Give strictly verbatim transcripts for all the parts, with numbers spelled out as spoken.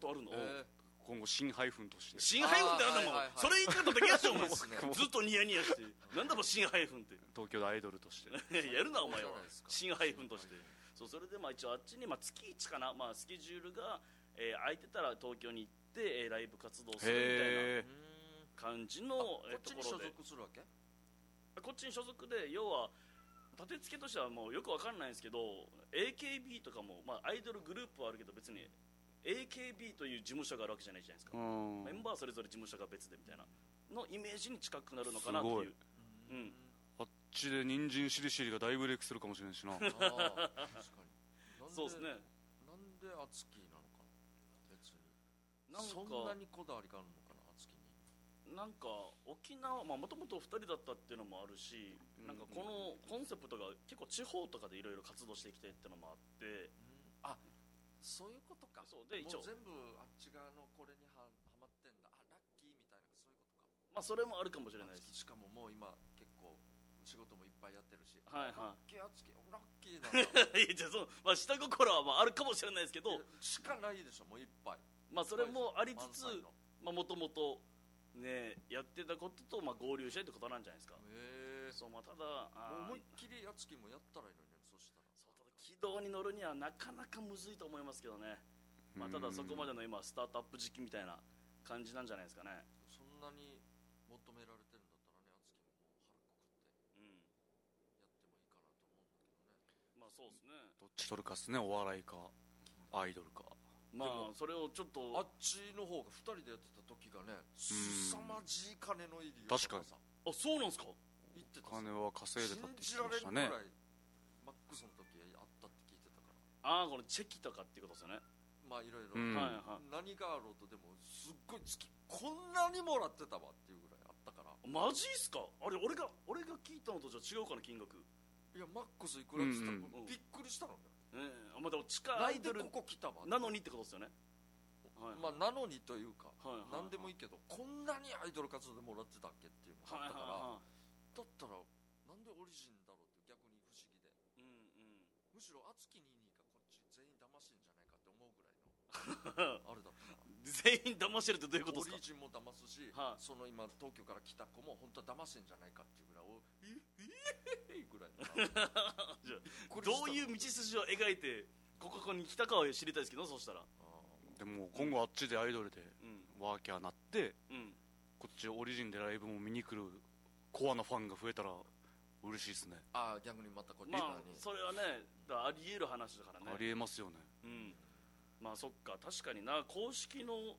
ことあるの、 えー今後新ハイフンとして新ハイフンってなんだもん、 はいはいはいそれ言い方できやしょお前ですねずっとニヤニヤしてなんだもん新ハイフンって東京でアイドルとしてやるなお前はそうじゃないですか新ハイフンとしてそうそれでまあ一応あっちにまあ月いちかな、まあ、スケジュールが、えー空いてたら東京に行って、えーライブ活動するみたいなへうーん感じのこえーっちに所ところで属するわけ？ こっちに所属で要は立て付けとしてはもうよくわかんないんですけど エーケービー とかも、まあ、アイドルグループはあるけど別に エーケービー という事務所があるわけじゃないじゃないですか、 うんメンバーそれぞれ事務所が別でみたいなのイメージに近くなるのかなっていうすごいうんあっちで人参しりしりが大ブレイクするかもしれないしなあー確かになんでそうですねなんでアツキーなのかな別になんかそんなにこだわりがあるのかなアツキになんか沖縄もともとふたりだったっていうのもあるし、なんかこのコンセプトが結構地方とかでいろいろ活動してきてっていうのもあってあそういうことかそうで一応もう全部あっち側のこれにははまってんだあラッキーみたいなそういうことかまあそれもあるかもしれないですしかももう今結構仕事もいっぱいやってるしはいはラッキーアツキーラッキーなんだいいやじゃあそう、まあ、下心はまああるかもしれないですけどしかないでしょもういっぱいまあそれもありつつ満載のもともとねやってたこととまあ合流したいってことなんじゃないですかへえそうまあただあー思いっきりアツキもやったらいいのにねそしたらそうただ軌道に乗るにはなかなかむずいと思いますけどね、まあ、ただそこまでの今スタートアップ時期みたいな感じなんじゃないですかねそんなに求められてるんだったらねアツキももう腹くくってうんやってもいいかなと思うんだけどねまあそうですねどっち取るかっすねお笑いかアイドルかまあそれをちょっとあっちの方がふたりでやってた時がねすさまじい金の入り確かにさあそうなんですか言ってた金は稼いでたって信言ってましたねじられるぐらいマックスの時あったって聞いてたからああこのチェキとかっていうことですよね、 まあいろいろ、 うんはいはい何があろうとでもすっごい月こんなにもらってたわっていうぐらいあったからマジっすかあれ俺が俺が聞いたのとじゃあ違うかな金額いやマックスいくらって言ったら、 うんうんびっくりしたのよええまあでも地下なアイドルんでここ来たわなのにってことですよねはいまあなのにというか、 はいはいはい何でもいいけどこんなにアイドル活動でもらってたっけっていうのがあったから、 はだったらなんでオリジンだろうって逆に不思議でいはいはいうんむしろ熱きにいにがこっち全員騙してんじゃないかって思うぐらいのあれだったからうん全員騙してるってどういうことオですかリジンも騙すし、 はいその今東京から来た子も本当は騙してんじゃないかっていうぐらいおえええぐらいのじゃあどういう道筋を描いてここに来たかを知りたいですけどそしたらでも今後あっちでアイドルでうんワーキャーなってうんこっちオリジンでライブも見に来るコアなファンが増えたら嬉しいですねああ逆にまたこっちま側に、 あそれはねだからありえる話だからねありえますよねうんまあそっか確かにな公式の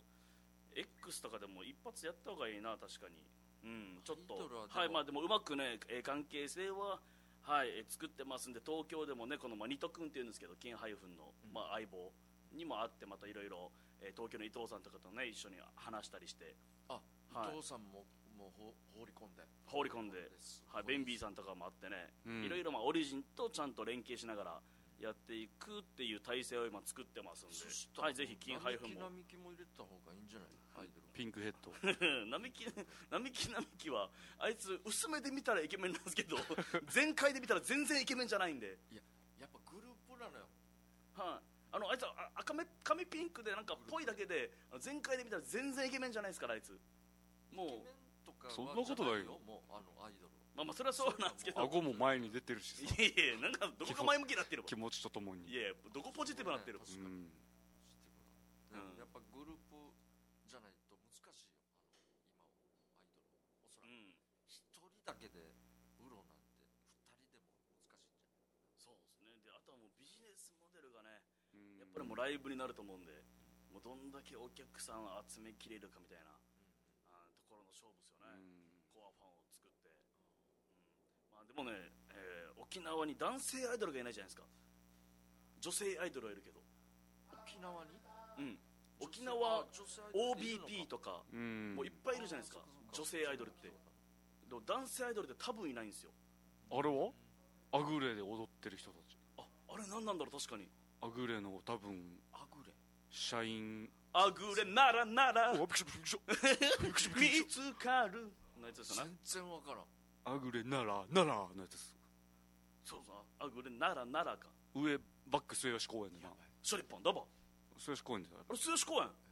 X とかでも一発やった方がいいな確かにうんちょっとアイドルはでもはいまあでもうまくねえー関係性ははいえー作ってますんで東京でもねこのまあニト君っていうんですけど金ハイフンのうんまあ相棒にも会ってまたいろいろ東京の伊藤さんとかとね一緒に話したりしてあ、 はい伊藤さんももうほ放り込んで放り込んで、はい、ベンビーんさんとかもあってね、 うんいろいろまあオリジンとちゃんと連携しながらやっていくっていう体制を今作ってますんでそしたらはいぜひ金ハイフンも並木も入れた方がいいんじゃないアイドルピンクヘッド並木並木並木はあいつ薄めで見たらイケメンなんですけど全開で見たら全然イケメンじゃないんで、 いややっぱグループなのよはい、あのあいつはあ赤目髪ピンクでなんかぽいだけであの全開で見たら全然イケメンじゃないですからあいつもうイケメンとかはそんなことないよじゃもうあのアイドルまあまあそれはそうなんですけど顎も前に出てるしさいやいやなんかどこが前向きになってるわ気持ちとともにいやいやどこポジティブになってる確かにうんポジティブなうんやっぱグループじゃないと難しいよあの今をアイドルおそらくうん一人だけで売ろうなんて二人でも難しいんじゃないそうですねであとはもうビジネスモデルがねうんやっぱりもうライブになると思うんでもうどんだけお客さんを集めきれるかみたいなあところの勝負ですよね、コアファンを作って、うんまあ、でもね、えー沖縄に男性アイドルがいないじゃないですか女性アイドルはいるけど、 沖縄にうん、沖縄あ女性アイドルオーっていビーるのかピー とかうんもういっぱいいるじゃないですか女性アイドルってでも男性アイドルって多分いないんですよあれはアグレで踊ってる人たちああれ何なんだろう確かにアグレの多分アグレ社員あぐれならならおびっくりしたびっくりしたびっくりしたびっくり見つかるのやつですよね全然わからんアグレならならのやつですそうそうあぐれならならか上バック末吉公園でなショリッポンダバ末吉公園であれ末吉公園